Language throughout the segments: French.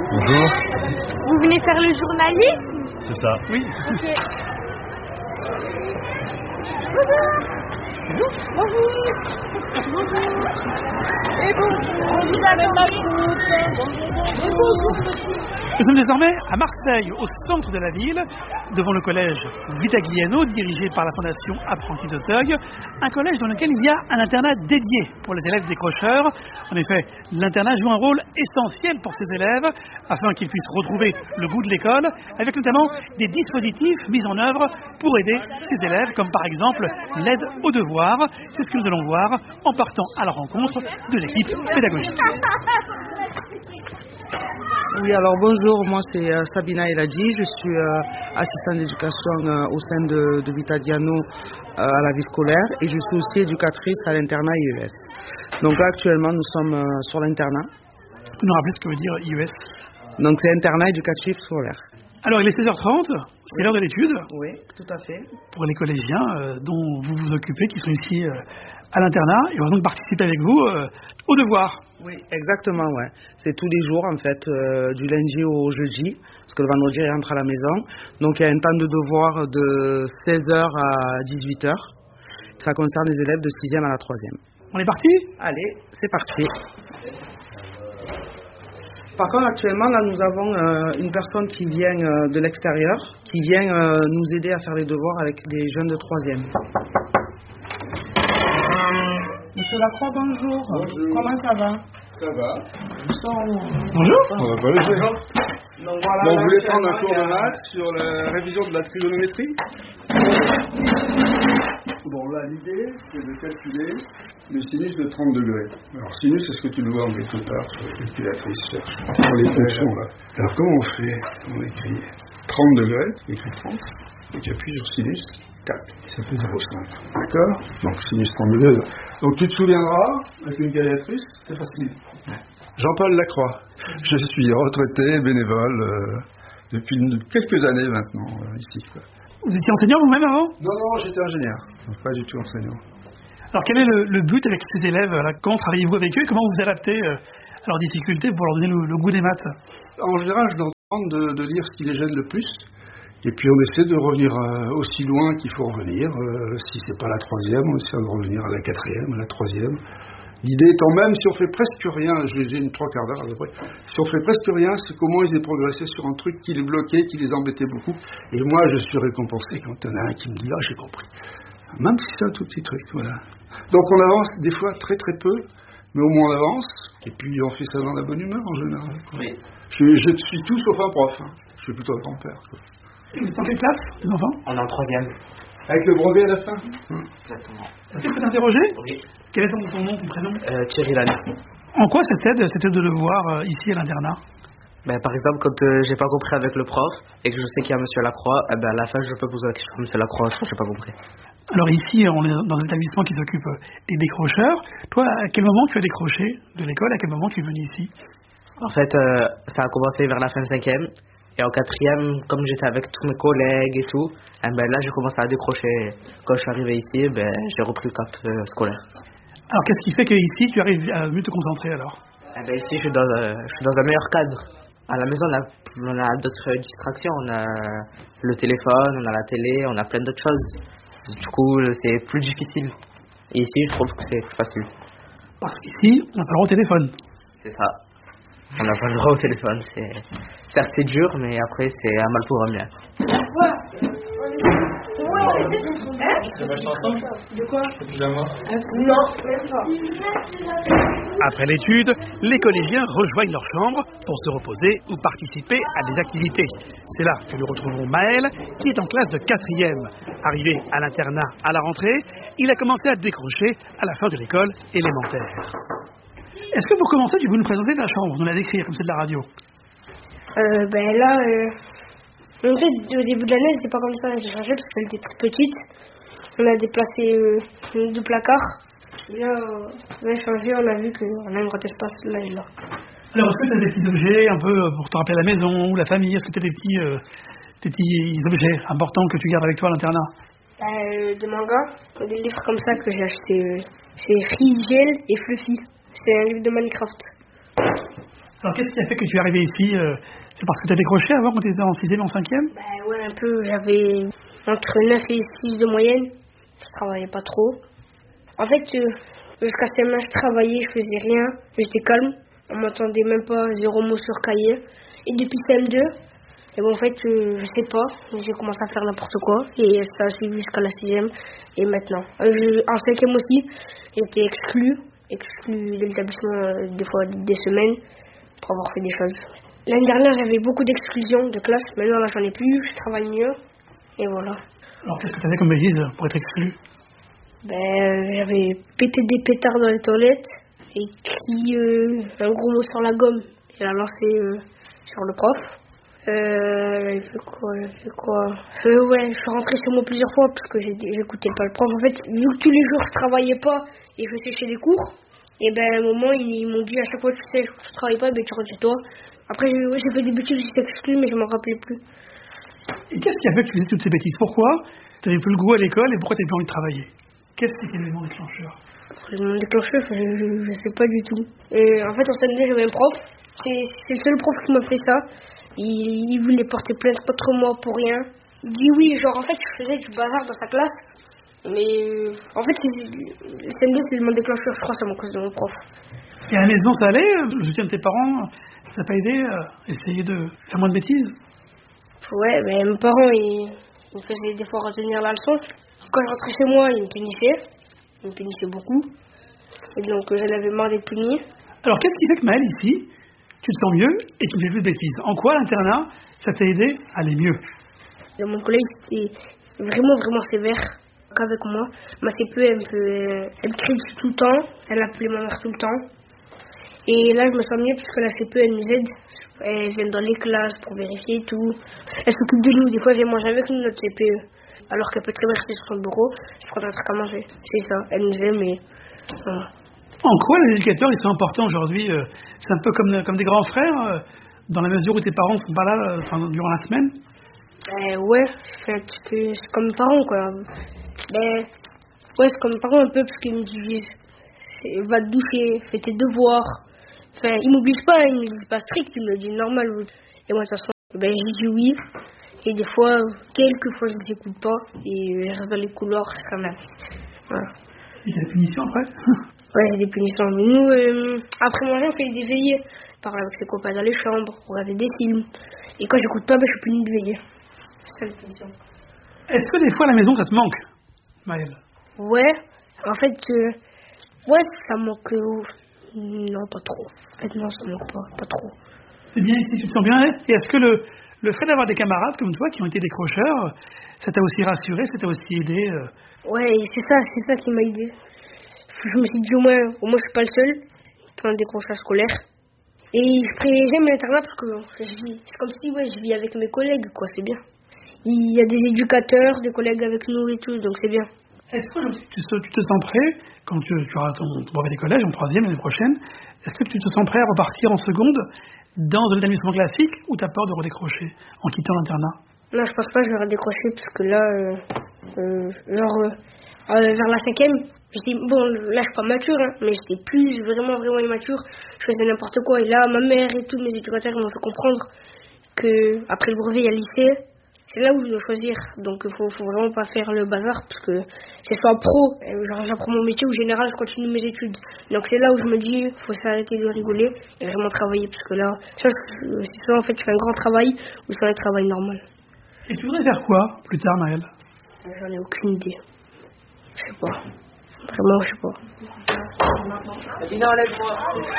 Bonjour. Vous venez faire le journalisme? C'est ça. Oui. Ok. Bonjour. Bonjour. Et bonjour. On vous amène la soupe. Et bonjour. Nous sommes désormais à Marseille, au centre de la ville, devant le collège Vitagliano, dirigé par la fondation Apprentis d'Auteuil, un collège dans lequel il y a un internat dédié pour les élèves décrocheurs. En effet, l'internat joue un rôle essentiel pour ces élèves, afin qu'ils puissent retrouver le goût de l'école, avec notamment des dispositifs mis en œuvre pour aider ces élèves, comme par exemple l'aide aux devoirs. C'est ce que nous allons voir en partant à la rencontre de l'équipe pédagogique. Oui, alors bonjour, moi c'est Sabina Eladji, je suis assistante d'éducation au sein de Vitagliano à la vie scolaire et je suis aussi éducatrice à l'internat IES. Donc là actuellement nous sommes sur l'internat. Vous pouvez nous rappeler ce que veut dire IES? Donc c'est internat éducatif scolaire. Alors il est 16h30, c'est l'heure de l'étude. Oui, tout à fait. Pour les collégiens dont vous vous occupez, qui sont ici à l'internat, et on va donc participer avec vous au devoir. Oui, exactement, ouais. C'est tous les jours, en fait, du lundi au jeudi, parce que le vendredi, il rentre à la maison. Donc, il y a un temps de devoir de 16h à 18h. Ça concerne les élèves de 6e à la 3e. On est parti? Allez, c'est parti. Par contre, actuellement, là, nous avons une personne qui vient de l'extérieur, qui vient nous aider à faire les devoirs avec les jeunes de 3e. Monsieur Lacroix, bonjour. Bonjour. Comment ça va? Ça va. Bonjour. On va pas le faire. Donc, voilà, Bon, là, vous voulez prendre un actuellement, cours il y de a- maths sur la révision de la trigonométrie? Bon, là, l'idée, c'est de calculer le sinus de 30 degrés. Alors, sinus, c'est ce que tu le vois en quelque part sur la calculatrice, cherche. Sur les fonctions, là. Alors, comment on fait? On écrit 30 degrés, on écrit 30, et tu appuies sur sinus, tac, ça fait 0,5. D'accord? Donc, sinus 30 degrés. Donc, tu te souviendras, avec une calculatrice, c'est facile. Jean-Paul Lacroix. Je suis retraité, bénévole, depuis quelques années maintenant, ici, quoi. Vous étiez enseignant vous-même avant? Non, j'étais ingénieur, donc pas du tout enseignant. Alors quel est le but avec ces élèves là? Comment travaillez-vous avec eux? Comment vous adaptez à leurs difficultés pour leur donner le goût des maths? En général, je leur demande de lire ce qui les gêne le plus. Et puis on essaie de revenir aussi loin qu'il faut revenir. Si c'est pas la 3e, on essaie de revenir à la 4e, à la 3e. L'idée étant même, si on fait presque rien, je les ai une 3/4 d'heure à peu près, si on fait presque rien, c'est comment ils aient progressé sur un truc qui les bloquait, qui les embêtait beaucoup. Et moi, je suis récompensé quand il y en a un qui me dit « Ah, j'ai compris ». Même si c'est un tout petit truc, voilà. Donc on avance des fois très très peu, mais au moins on avance. Et puis on fait ça dans la bonne humeur en général. Oui. Je suis tout sauf un prof, hein. Je suis plutôt un grand-père, quoi. Vous êtes en quelle classe, les enfants? On est en 3e. Avec le brevet à la fin. Exactement. Est-ce que vous êtes interrogé? Oui. Quel est ton nom, ton prénom? Thierry Lannes. En quoi cette aide de le voir ici à l'internat? Par exemple, quand j'ai pas compris avec le prof et que je sais qu'il y a Monsieur Lacroix, à la fin je peux poser la question à Monsieur Lacroix si j'ai pas compris. Alors ici, on est dans un établissement qui s'occupe des décrocheurs. Toi, à quel moment tu as décroché de l'école? À quel moment tu es venu ici? En fait, ça a commencé vers la fin de 5e. Et en 4e, comme j'étais avec tous mes collègues et tout, là j'ai commencé à décrocher. Quand je suis arrivé ici, j'ai repris le cap scolaire. Alors qu'est-ce qui fait qu'ici tu arrives à mieux te concentrer alors? Ici je suis dans un meilleur cadre. À la maison on a d'autres distractions, on a le téléphone, on a la télé, on a plein d'autres choses. Du coup c'est plus difficile. Et ici je trouve que c'est plus facile. Parce qu'ici, on n'a pas le droit au téléphone. C'est ça. On n'a pas le droit au téléphone. Certes c'est dur, mais après c'est un mal pour un bien. Après l'étude, les collégiens rejoignent leur chambre pour se reposer ou participer à des activités. C'est là que nous retrouvons Maël, qui est en classe de 4e. Arrivé à l'internat à la rentrée, il a commencé à décrocher à la fin de l'école élémentaire. Est-ce que pour commencer, tu veux nous présenter ta chambre, nous la décrire comme c'est de la radio? En fait, au début de l'année, elle n'était pas comme ça, j'ai changé parce qu'elle était très petite. On a déplacé deux placards. Et là, on a changé, on a vu qu'on a un grand espace là et là. Alors, est-ce que tu as des petits objets un peu pour te rappeler la maison ou la famille? Est-ce que tu as des petits objets importants que tu gardes avec toi à l'internat? Des mangas, des livres comme ça que j'ai acheté. C'est Rigel et Fluffy. C'est un livre de Minecraft. Alors qu'est-ce qui a fait que tu es arrivé ici C'est parce que tu as décroché avant quand tu étais en 6e, en 5e? Bah ouais, un peu. J'avais entre 9 et 6 de moyenne. Je travaillais pas trop. En fait, jusqu'à CM1, je travaillais, je faisais rien. J'étais calme. On m'entendait même pas 0 mot sur cahier. Et depuis CM2, et bon, en fait, je sais pas. J'ai commencé à faire n'importe quoi. Et ça a suivi jusqu'à la 6e. Et maintenant. En 5e aussi, j'étais exclu de l'établissement des fois des semaines pour avoir fait des choses. L'année dernière, j'avais beaucoup d'exclusions de classe. Maintenant, là, j'en ai plus. Je travaille mieux. Et voilà. Alors qu'est-ce que tu as fait comme bêtise pour être exclu? J'avais pété des pétards dans les toilettes et écrit un gros mot sur la gomme. Il a lancé sur le prof. J'ai fait quoi Ouais, je suis rentrée chez moi plusieurs fois parce que j'écoutais pas le prof. En fait, vu que tous les jours je travaillais pas et je séchais les cours, et à un moment ils m'ont dit à chaque fois que tu travailles pas, tu rentres chez toi. Après j'ai fait des bêtises, j'étais exclu, mais je m'en rappelais plus. Et qu'est-ce qui a fait que tu faisais toutes ces bêtises? Pourquoi tu n'avais plus le goût à l'école et pourquoi tu n'avais plus envie de travailler? Qu'est-ce qui était l'élément déclencheur? L'élément déclencheur, je sais pas du tout. En fait, en CM2, j'avais un prof. C'est le seul prof qui m'a fait ça. Il voulait porter plainte contre moi pour rien. Il dit oui, genre en fait, je faisais du bazar dans sa classe. Mais en fait, le CM2, c'est l'élément déclencheur, je crois, c'est à cause de mon prof. Et à la maison, ça allait? Le soutien de tes parents, ça t'a pas aidé à essayer de faire moins de bêtises? Ouais, mes parents, ils me faisaient des fois retenir la leçon. Quand je rentrais chez moi, ils me punissaient. Ils me punissaient beaucoup. Et donc, j'en avais marre d'être punie. Alors, qu'est-ce qui fait que Maël, ici, tu te sens mieux et tu ne fais plus de bêtises? En quoi l'internat, ça t'a aidé à aller mieux? Dans mon collège, c'était vraiment, vraiment sévère qu'avec moi. Ma CPE, elle me critique tout le temps. Elle appelait ma mère tout le temps. Et là, je me sens mieux parce que la CPE, elle nous aide. Elle vient dans les classes pour vérifier tout. Elle s'occupe de nous. Des fois, elle vient manger avec nous, notre CPE. Alors qu'elle peut très bien rester sur son bureau, je prends un truc à manger. C'est ça, elle nous aime et voilà. En quoi les éducateurs, ils sont importants aujourd'hui? C'est un peu comme des grands frères, dans la mesure où tes parents ne sont pas là durant la semaine? Ouais, c'est comme mes parents, quoi. Ouais, c'est comme mes parents un peu, parce qu'ils me disent va te doucher, fais tes devoirs. Enfin, ils m'obligent pas, ils me disent pas strict, ils me le disent normal. Et moi, de toute façon, j'ai dit oui. Et des fois, quelques fois, je ne les écoute pas. Et je reste dans les couloirs, quand même. Voilà. Et il y a des punitions après? Ouais, il y a des punitions. Mais nous, après manger, on fait des veillées. Parler avec ses copains dans les chambres, regarder des films. Et quand j'écoute pas, je suis puni de veiller. C'est ça les punitions. Est-ce que des fois, à la maison, ça te manque, Maël? Ouais. En fait, ouais, ça manque. Non, pas trop. En fait, non, ça manque pas trop. C'est bien ici, tu te sens bien? Et est-ce que le fait d'avoir des camarades comme toi qui ont été décrocheurs, ça t'a aussi rassuré, ça t'a aussi aidé? Ouais, c'est ça qui m'a aidé. Je me suis dit au moins je suis pas le seul pour un décrochage scolaire. Et j'aime l'internat parce que c'est comme si je vis avec mes collègues, quoi, c'est bien. Il y a des éducateurs, des collègues avec nous et tout, donc c'est bien. Est-ce que tu te sens prêt, quand tu auras ton brevet des collèges en 3e l'année prochaine, est-ce que tu te sens prêt à repartir en seconde dans un établissement classique ou tu as peur de redécrocher en quittant l'internat? Non, je pense pas que je vais redécrocher parce que là, vers la 5e, j'étais, bon, là je suis pas mature, mais j'étais plus vraiment immature. Je faisais n'importe quoi. Et là, ma mère et tous mes éducateurs m'ont fait comprendre que après le brevet, il y a le lycée. C'est là où je dois choisir. Donc il faut vraiment pas faire le bazar parce que c'est soit pro, genre j'apprends mon métier ou général, je continue mes études. Donc c'est là où je me dis, faut s'arrêter de rigoler et vraiment travailler parce que là, c'est soit en fait tu fais un grand travail ou soit un travail normal. Et tu voudrais faire quoi plus tard, Maël? J'en ai aucune idée. Je sais pas. Vraiment, je sais pas. Sabina, enlève-moi.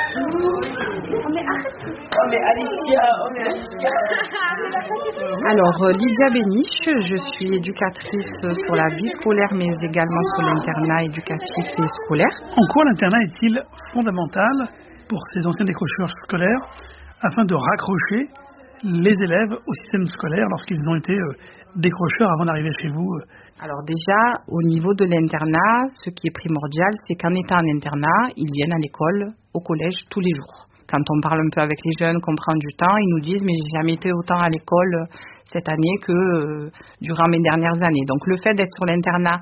Alors, Lydia Béniche, je suis éducatrice sur la vie scolaire, mais également sur l'internat éducatif et scolaire. En quoi l'internat est-il fondamental pour ces anciens décrocheurs scolaires afin de raccrocher les élèves au système scolaire lorsqu'ils ont été décrocheurs avant d'arriver chez vous? Alors déjà, au niveau de l'internat, ce qui est primordial, c'est qu'en étant en internat, ils viennent à l'école, au collège, tous les jours. Quand on parle un peu avec les jeunes, qu'on prend du temps, ils nous disent « mais j'ai jamais été autant à l'école cette année que durant mes dernières années ». Donc le fait d'être sur l'internat,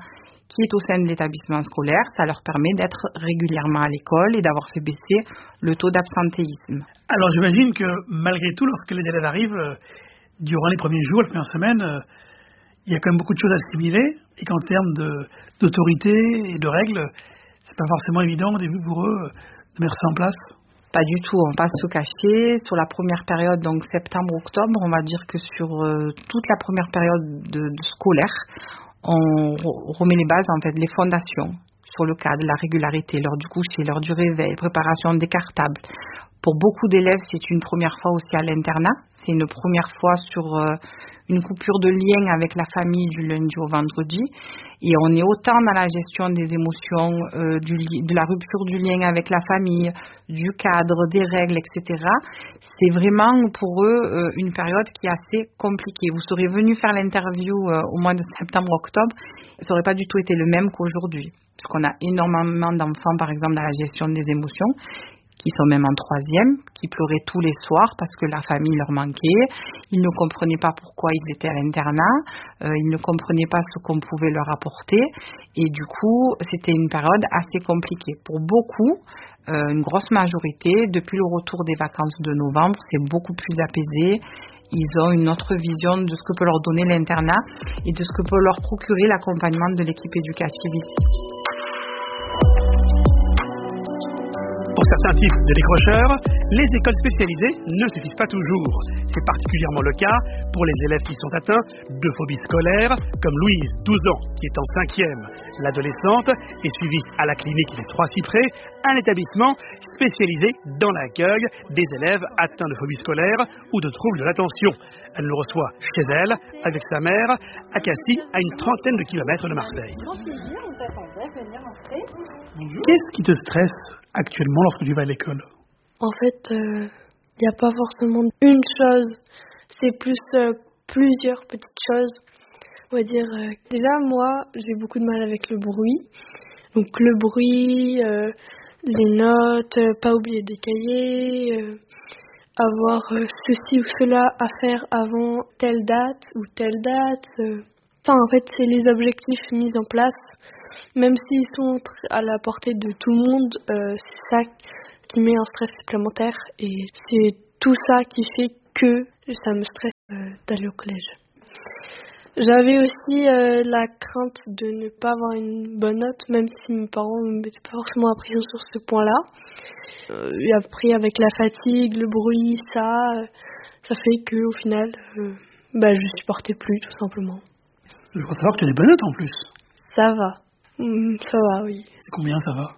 qui est au sein de l'établissement scolaire. Ça leur permet d'être régulièrement à l'école et d'avoir fait baisser le taux d'absentéisme. Alors j'imagine que malgré tout, lorsque les élèves arrivent, durant les premiers jours, les premières semaines, il y a quand même beaucoup de choses à assimiler et qu'en termes d'autorité et de règles, c'est pas forcément évident au début pour eux de mettre ça en place. Pas du tout, on va pas se cacher. Sur la première période, donc septembre-octobre, on va dire que sur toute la première période de scolaire, on remet les bases, en fait, les fondations sur le cadre, la régularité, l'heure du coucher, l'heure du réveil, préparation des cartables. Pour beaucoup d'élèves, c'est une première fois aussi à l'internat. C'est une première fois sur une coupure de lien avec la famille du lundi au vendredi. Et on est autant dans la gestion des émotions, de la rupture du lien avec la famille, du cadre, des règles, etc. C'est vraiment pour eux une période qui est assez compliquée. Vous serez venu faire l'interview au mois de septembre-octobre, ça n'aurait pas du tout été le même qu'aujourd'hui. Parce qu'on a énormément d'enfants, par exemple, dans la gestion des émotions, qui sont même en troisième, qui pleuraient tous les soirs parce que la famille leur manquait. Ils ne comprenaient pas pourquoi ils étaient à l'internat, ils ne comprenaient pas ce qu'on pouvait leur apporter. Et du coup, c'était une période assez compliquée. Pour beaucoup, une grosse majorité, depuis le retour des vacances de novembre, c'est beaucoup plus apaisé. Ils ont une autre vision de ce que peut leur donner l'internat et de ce que peut leur procurer l'accompagnement de l'équipe éducative ici. Pour certains types de décrocheurs, les écoles spécialisées ne suffisent pas toujours. C'est particulièrement le cas pour les élèves qui sont atteints de phobie scolaire, comme Louise, 12 ans, qui est en 5e. L'adolescente est suivie à la clinique des Trois-Cyprès, un établissement spécialisé dans l'accueil des élèves atteints de phobie scolaire ou de troubles de l'attention. Elle le reçoit chez elle, avec sa mère, à Cassis, à une trentaine de kilomètres de Marseille. Qu'est-ce qui te stresse actuellement lorsque tu vas à l'école? En fait, il n'y a pas forcément une chose, c'est plus plusieurs petites choses. On va dire, déjà moi, j'ai beaucoup de mal avec le bruit. Donc le bruit, les notes, pas oublier des cahiers, avoir ceci ou cela à faire avant telle date ou telle date. Enfin, en fait, c'est les objectifs mis en place. Même s'ils sont à la portée de tout le monde, c'est ça qui met un stress supplémentaire. Et c'est tout ça qui fait que ça me stresse d'aller au collège. J'avais aussi la crainte de ne pas avoir une bonne note, même si mes parents ne me mettaient pas forcément la pression sur ce point-là. Et après, avec la fatigue, le bruit, ça fait qu'au final, je supportais plus, tout simplement. Je crois savoir que tu as des bonnes notes en plus. Ça va. Ça va, oui. C'est combien ça va?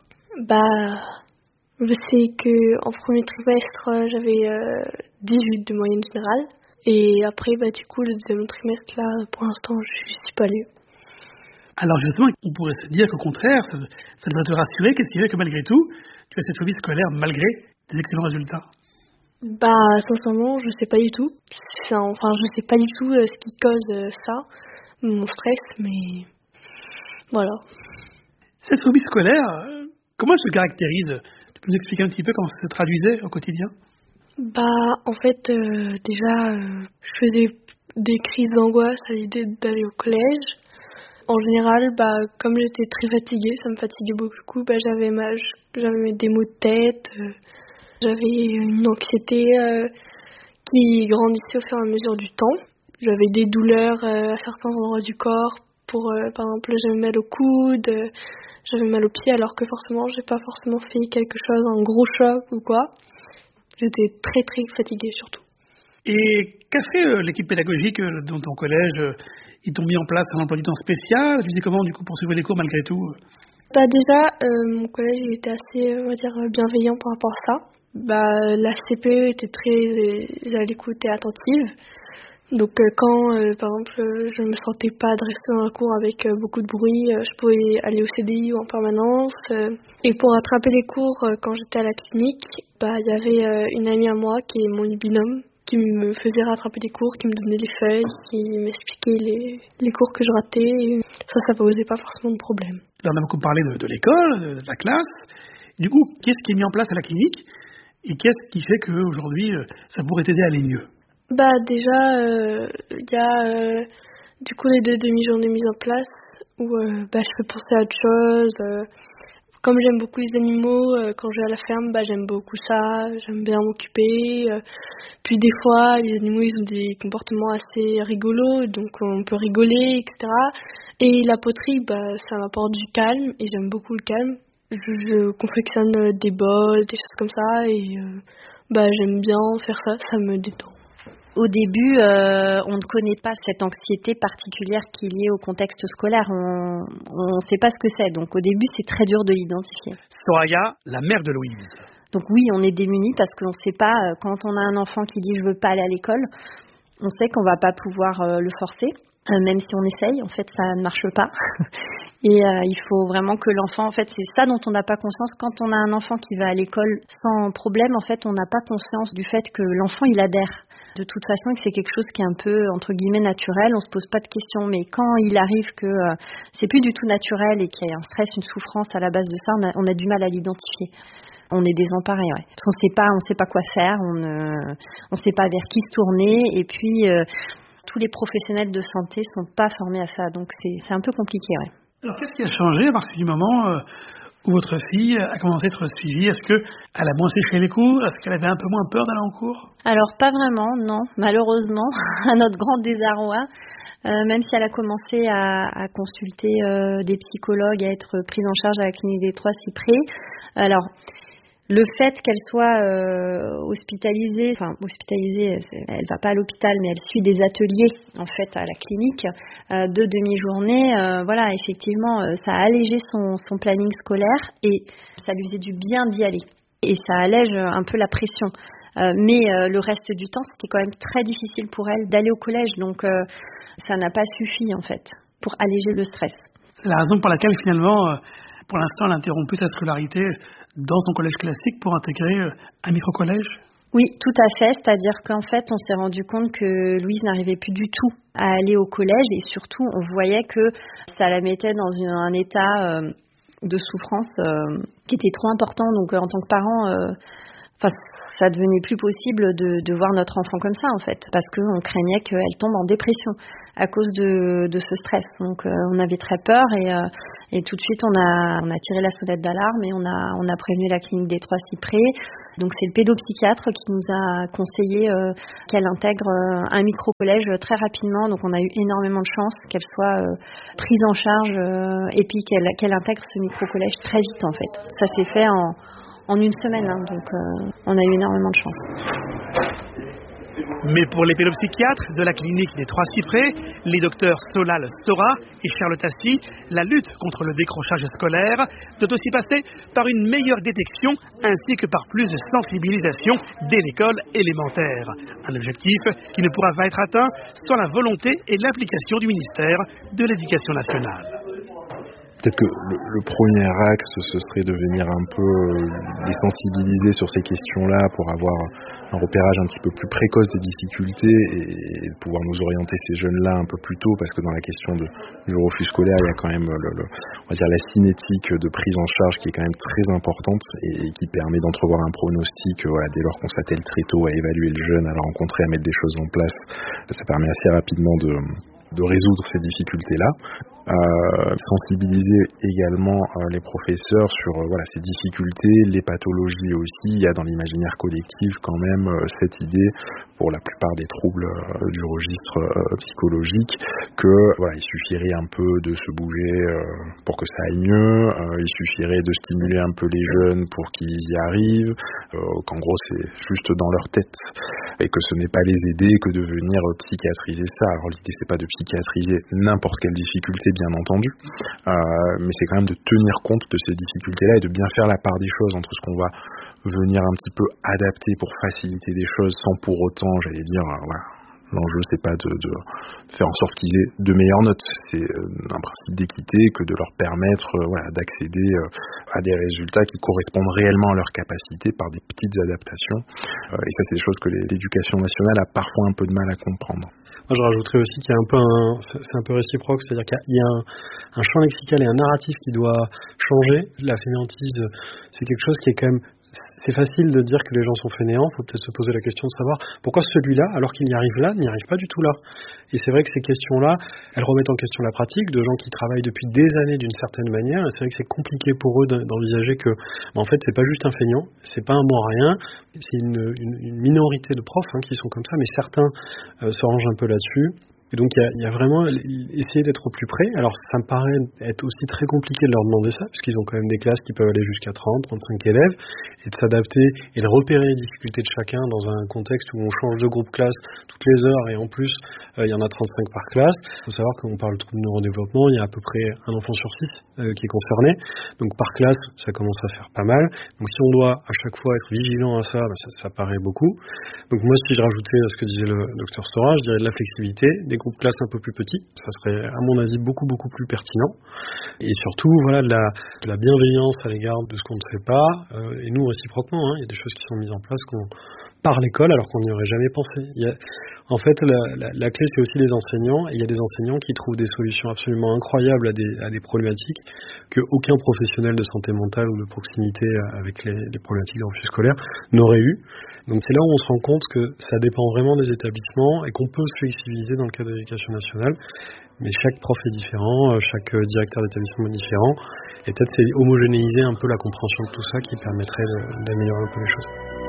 Je sais qu'en premier trimestre, j'avais 18 de moyenne générale. Et après, du coup, le deuxième trimestre, là, pour l'instant, je ne suis pas allée. Alors justement, on pourrait se dire qu'au contraire, ça devrait te rassurer. Qu'est-ce qui fait que malgré tout, tu as cette phobie scolaire malgré tes excellents résultats? Sincèrement, je ne sais pas du tout. Je ne sais pas du tout ce qui cause ça, mon stress, mais voilà. Cette phobie scolaire, comment elle se caractérise? Tu peux nous expliquer un petit peu comment ça se traduisait au quotidien? En fait, déjà, je faisais des crises d'angoisse à l'idée d'aller au collège. En général, comme j'étais très fatiguée, ça me fatiguait beaucoup, j'avais des maux de tête, j'avais une anxiété qui grandissait au fur et à mesure du temps. J'avais des douleurs à certains endroits du corps, par exemple, j'avais mal au coude, j'avais mal aux pieds, alors que forcément, j'ai pas forcément fait quelque chose, un gros choc ou quoi. J'étais très très fatiguée surtout. Et qu'a fait l'équipe pédagogique dans ton collège? Ils t'ont mis en place un emploi du temps spécial? Tu faisais comment du coup pour suivre les cours malgré tout? Déjà, mon collège était assez, on va dire, bienveillant par rapport à ça. La CPE était très à l'écoute et attentive. Donc quand, par exemple, je me sentais pas de rester dans un cours avec beaucoup de bruit, je pouvais aller au CDI ou en permanence. Et pour rattraper les cours, quand j'étais à la clinique, il y avait une amie à moi qui est mon binôme, qui me faisait rattraper les cours, qui me donnait les feuilles, qui m'expliquait les cours que je ratais. Et ça posait pas forcément de problème. Là, on a beaucoup parlé de l'école, de la classe. Du coup, qu'est-ce qui est mis en place à la clinique? Et qu'est-ce qui fait qu'aujourd'hui, ça pourrait t'aider à aller mieux? Déjà, il y a Du coup, les 2 demi-journées mises en place, où je peux penser à autre chose. Comme j'aime beaucoup les animaux, quand je vais à la ferme, j'aime beaucoup ça, j'aime bien m'occuper. Puis des fois, les animaux, ils ont des comportements assez rigolos, donc on peut rigoler, etc. Et la poterie, ça m'apporte du calme, et j'aime beaucoup le calme. Je confectionne des bols, des choses comme ça, et j'aime bien faire ça, ça me détend. Au début, on ne connaît pas cette anxiété particulière qui est liée au contexte scolaire. On ne sait pas ce que c'est. Donc au début, c'est très dur de l'identifier. Soraya, la mère de Louise. Donc oui, on est démunis parce qu'on ne sait pas, quand on a un enfant qui dit « je veux pas aller à l'école », on sait qu'on va pas pouvoir le forcer. Même si on essaye, en fait, ça ne marche pas. Et il faut vraiment que l'enfant, en fait, c'est ça dont on n'a pas conscience. Quand on a un enfant qui va à l'école sans problème, en fait, on n'a pas conscience du fait que l'enfant, il adhère. De toute façon, que c'est quelque chose qui est un peu, entre guillemets, naturel. On se pose pas de questions. Mais quand il arrive que c'est plus du tout naturel et qu'il y a un stress, une souffrance à la base de ça, on a du mal à l'identifier. On est désemparé, ouais. Parce qu'on sait pas quoi faire. On sait pas vers qui se tourner. Et puis tous les professionnels de santé sont pas formés à ça, donc c'est un peu compliqué, ouais. Alors qu'est-ce qui a changé à partir du moment où votre fille a commencé à être suivie? Est-ce qu'elle a moins séché les cours? Est-ce qu'elle avait un peu moins peur d'aller en cours? Alors pas vraiment, non, malheureusement, à notre grand désarroi. Même si elle a commencé à consulter des psychologues, à être prise en charge à la clinique des Trois Cyprès. Alors, le fait qu'elle soit hospitalisée, elle va pas à l'hôpital, mais elle suit des ateliers en fait à la clinique de demi-journée. Effectivement, ça a allégé son planning scolaire et ça lui faisait du bien d'y aller. Et ça allège un peu la pression. Mais le reste du temps, c'était quand même très difficile pour elle d'aller au collège. Donc, ça n'a pas suffi en fait pour alléger le stress. C'est la raison pour laquelle finalement, pour l'instant, elle a interrompu sa scolarité dans son collège classique pour intégrer un micro-collège? Oui, tout à fait. C'est-à-dire qu'en fait, on s'est rendu compte que Louise n'arrivait plus du tout à aller au collège et surtout, on voyait que ça la mettait dans un état de souffrance qui était trop important. Donc, en tant que parent, ça devenait plus possible de voir notre enfant comme ça, en fait, parce qu'on craignait qu'elle tombe en dépression à cause de ce stress. Donc, on avait très peur et tout de suite, on a tiré la sonnette d'alarme et on a prévenu la clinique des Trois Cyprès. Donc, c'est le pédopsychiatre qui nous a conseillé qu'elle intègre un micro-collège très rapidement. Donc, on a eu énormément de chance qu'elle soit prise en charge et puis qu'elle intègre ce micro-collège très vite, en fait. Ça s'est fait en une semaine, donc on a eu énormément de chance. Mais pour les pédopsychiatres de la clinique des Trois Cyprès, les docteurs Solal Sora et Charlotte Assis, la lutte contre le décrochage scolaire doit aussi passer par une meilleure détection ainsi que par plus de sensibilisation dès l'école élémentaire. Un objectif qui ne pourra pas être atteint sans la volonté et l'implication du ministère de l'Éducation nationale. Peut-être que le premier axe, ce serait de venir un peu les sensibiliser sur ces questions-là pour avoir un repérage un petit peu plus précoce des difficultés et pouvoir nous orienter ces jeunes-là un peu plus tôt, parce que dans la question du refus scolaire, il y a quand même on va dire la cinétique de prise en charge qui est quand même très importante et qui permet d'entrevoir un pronostic dès lors qu'on s'attelle très tôt à évaluer le jeune, à le rencontrer, à mettre des choses en place. Ça permet assez rapidement de résoudre ces difficultés-là. Sensibiliser également les professeurs sur ces difficultés, les pathologies aussi. Il y a dans l'imaginaire collectif quand même cette idée, pour la plupart des troubles du registre psychologique, que il suffirait un peu de se bouger pour que ça aille mieux, il suffirait de stimuler un peu les jeunes pour qu'ils y arrivent, qu'en gros c'est juste dans leur tête et que ce n'est pas les aider que de venir psychiatriser ça. Alors l'idée c'est pas de psychiatriser n'importe quelle difficulté, bien entendu, mais c'est quand même de tenir compte de ces difficultés-là et de bien faire la part des choses entre ce qu'on va venir un petit peu adapter pour faciliter des choses sans pour autant, j'allais dire, l'enjeu c'est pas de faire en sorte qu'ils aient de meilleures notes, c'est un principe d'équité que de leur permettre d'accéder à des résultats qui correspondent réellement à leurs capacités par des petites adaptations, et ça c'est des choses que l'éducation nationale a parfois un peu de mal à comprendre. Moi, je rajouterais aussi qu'il y a c'est un peu réciproque, c'est-à-dire qu'il y a un champ lexical et un narratif qui doit changer. La fainéantise, c'est quelque chose qui est quand même c'est facile de dire que les gens sont fainéants. Il faut peut-être se poser la question de savoir pourquoi celui-là, alors qu'il y arrive là, n'y arrive pas du tout là. Et c'est vrai que ces questions-là, elles remettent en question la pratique de gens qui travaillent depuis des années d'une certaine manière. Et c'est vrai que c'est compliqué pour eux d'envisager que, en fait, c'est pas juste un feignant, c'est pas un bon à rien. C'est une minorité de profs qui sont comme ça, mais certains se rangent un peu là-dessus. Et donc il y a vraiment essayer d'être au plus près. Alors ça me paraît être aussi très compliqué de leur demander ça, puisqu'ils ont quand même des classes qui peuvent aller jusqu'à 30, 35 élèves, et de s'adapter et de repérer les difficultés de chacun dans un contexte où on change de groupe classe toutes les heures, et en plus il y en a 35 par classe. Il faut savoir qu'on parle de troubles de neurodéveloppement, il y a à peu près un enfant sur 6 qui est concerné, donc par classe ça commence à faire pas mal. Donc si on doit à chaque fois être vigilant à ça, ça paraît beaucoup. Donc moi, si je rajoutais ce que disait le docteur Stora, je dirais de la flexibilité, des groupes classes un peu plus petits, ça serait à mon avis beaucoup plus pertinent, et surtout voilà de la bienveillance à l'égard de ce qu'on ne sait pas, et nous réciproquement, il y a des choses qui sont mises en place par l'école alors qu'on n'y aurait jamais pensé. En fait, la clé c'est aussi les enseignants, et il y a des enseignants qui trouvent des solutions absolument incroyables à des problématiques que aucun professionnel de santé mentale ou de proximité avec les problématiques de refus scolaire n'aurait eu. Donc c'est là où on se rend compte que ça dépend vraiment des établissements et qu'on peut se flexibiliser dans le cadre de l'éducation nationale, mais chaque prof est différent, chaque directeur d'établissement est différent, et peut-être c'est homogénéiser un peu la compréhension de tout ça qui permettrait d'améliorer un peu les choses.